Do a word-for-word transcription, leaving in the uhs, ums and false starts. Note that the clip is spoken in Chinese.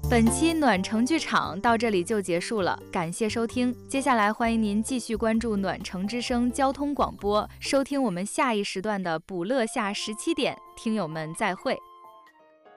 本期暖城剧场到这里就结束了，感谢收听。接下来欢迎您继续关注暖城之声交通广播，收听我们下一时段的补乐下十七点。听友们再会。